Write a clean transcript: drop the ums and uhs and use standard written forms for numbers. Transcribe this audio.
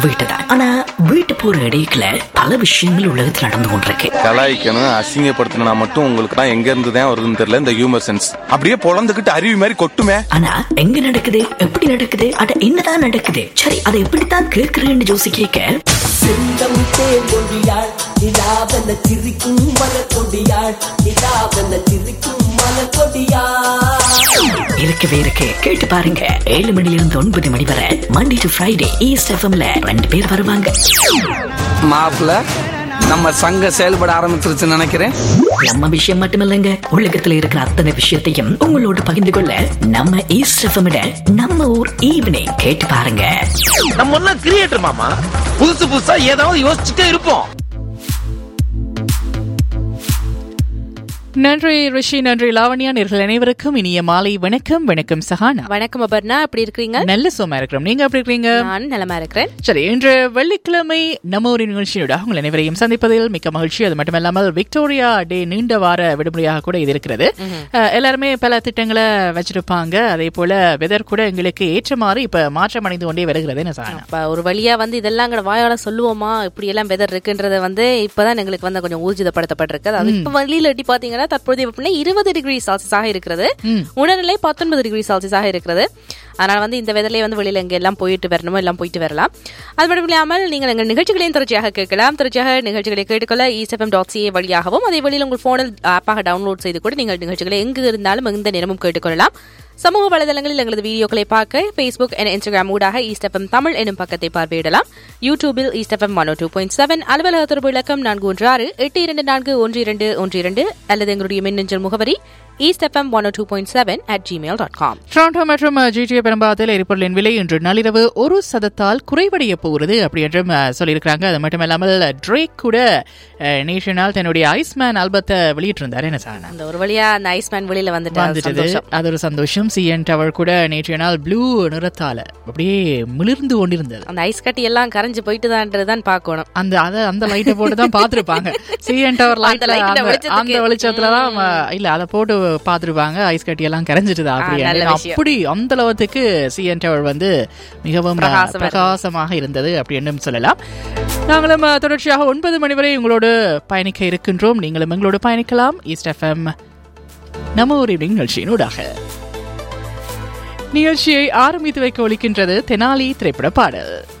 வீட்டுதான். ஆனா வீட்டு போற இடையில பல விஷயங்கள் உலகத்தில் நடந்து கொண்டிருக்கு. கலாய்க்கணும், அசிங்கப்படுத்தணும்னா மட்டும் உங்களுக்கு தான் எங்க இருந்து தான் வருதுன்னு தெரியல. இந்த ஹியூமர் சென்ஸ் அப்படியே பொழந்துகிட்டு அருவி மாதிரி கொட்டுமே. ஆனா எங்க நடக்குது, எப்படி நடக்குது, அட என்னதான் நடக்குது, சரி அதை எப்படித்தான் கேட்கிறேன்னு ஜோசி கேட்க செந்தம் தேவொழியாள் நிலாவென சிரிக்கும் மலர்கொடியாள் நிலாவென சிரிக்கும் மலர்கொடியாள் இருக்கவே இருக்கு. கேட்டு பாருங்க. 7 மணிலிருந்து 9 மணி வரை மண்டே டு ஃப்ரைடே ஈஸ்ட் எஃப்எம்ல 2 பேர் வருவாங்க. மாப்பிள்ள நம்ம சங்கம் செயல்பட ஆரம்பிச்சிருச்சுன்னு நினைக்கிறேன். நம்ம விஷயம் மட்டுமில்லைங்க, உலகத்துல இருக்கிற அத்தனை விஷயத்தையும் உங்களோட பகிர்ந்து கொள்ள நம்ம ஈஸ்ட் எஃப்எம் நம்ம ஊர் ஈவினிங் கேட்டு பாருங்க. நம்ம ஒன்னும் கிரியேட்டர் மாமா, புதுசு புதுசா ஏதாவது யோசிச்சுட்டே இருப்போம். நன்றி ரிஷி, நன்றி லாவண்யா. நேர்கள் அனைவருக்கும் இனிய மாலை வணக்கம். வணக்கம் சஹானா. வணக்கம் அபர்ணா, எப்படி இருக்கீங்க? நல்ல சும்மா இருக்கிறோம். நீங்க எப்படி இருக்கீங்க? நான் நலமா இருக்கிறேன். சரி, இன்று வெள்ளிக்கிழமை நம்ம ஒரு நிகழ்ச்சியோட உங்கள் அனைவரையும் சந்திப்பதில் மிக்க மகிழ்ச்சி. அது மட்டுமல்லாமல் விக்டோரியா டே நீண்ட வார விடுமுறையாக கூட இது இருக்கிறது. எல்லாருமே பல திட்டங்களை வச்சிருப்பாங்க. அதே போல வெதர் கூட எங்களுக்கு ஏற்றமாறு இப்ப மாற்றம் அடைந்து கொண்டே வருகிறது. ஒரு வழியா இதெல்லாம் வாயால சொல்லுவோமா இப்படி எல்லாம் வெதர் இருக்குன்றத இப்பதான் எங்களுக்கு கொஞ்சம் ஊர்ஜிதப்படுத்தப்பட்டிருக்கு. அது இப்ப வெளியில எட்டி பாத்தீங்கன்னா தற்போதைய வெப்பநிலை 20 டிகிரி செல்சியஸாக இருக்கிறது. உணர்நிலை 19 டிகிரி செல்சியஸாக இருக்கிறது. அதனால இந்த வெதர்லயே வெளியில எங்க எல்லாம் போயிட்டு வரணுமோ எல்லாம் போயிட்டு வரலாம். அது மட்டும் இல்லாமல் நீங்கள் எங்கள் நிகழ்ச்சிகளையும் தொடர்ச்சியாக கேட்கலாம். தொடர்ச்சியாக நிகழ்ச்சிகளை கேட்டுக்கொள்ள eastfm.ca வழியாகவும் அதே வழியில் உங்கள் போனில் ஆப்பாக டவுன்லோட் செய்து கூட நீங்கள் நிகழ்ச்சிகளை எங்கு இருந்தாலும் எந்த நேரமும் கேட்டுக்கொள்ளலாம். சமூக வலைதளங்களில் எங்களது வீடியோக்களை பார்க்க Facebook and Instagram ஊடாக ஈஸ்ட் எஃப்எம் தமிழ் எனும் பக்கத்தை பார்வையிடலாம். யூடியூபில் ஈஸ்ட் எஃப்எம் 102.7, அலுவலக தொடர்பு இலக்கம் 416-824-1212 அல்லது எங்களுடைய மின்னஞ்சல் முகவரி eastfm102.7@gmail.com. டொரண்டோ மற்றும் GTA பெரும்பாலத்தில் எரிபொருளின் விலை இன்று நள்ளிரவு 1% குறைவடைய போகிறது அப்படி என்றும் சொல்லியிருக்கிறாங்க. அது மட்டும் இல்லாமல் ட்ரேக் கூட நேற்று நாள் தன்னுடைய ஐஸ்மேன் ஆல்பத்தை வெளியிட்டிருந்தார். என்ன சார், அந்த ஒரு வழியா அந்த ஐஸ்மேன் வெளியில வந்துட்டு அது ஒரு சந்தோஷம். CN டவர் கூட நேற்றைய நாள் ப்ளூ நிறத்தால அப்படியே மிளிர்ந்து கொண்டிருந்தது. அந்த ஐஸ் கட்டி எல்லாம் கரைஞ்சு போயிட்டுதான் பார்க்கணும். அந்த லைட்டை போட்டு தான் பாத்துருப்பாங்க. CN டவர் லைட் அந்த வெளிச்சத்துலதான் இல்ல அதை போட்டு பாத்துருப்பாங்க. ஐஸ் கட்டி எல்லாம் கரைஞ்சிட்டுதா அப்படி அந்த அளவுக்கு CN டவர் மிகவும் பிரகாசமாக இருந்தது அப்படி என்றும் சொல்லலாம். நாங்களும் தொடர்ச்சியாக 9 மணி வரை உங்களோடு பயணிக்க இருக்கின்றோம். நீங்களும் எங்களோடு பயணிக்கலாம். ஈஸ்ட் எஃப்எம் நம்ம ஒரு நிகழ்ச்சியினூடாக நிகழ்ச்சியை ஆரம்பித்து வைக்க ஒலிக்கின்றது தெனாலி திரைப்பட பாடல்.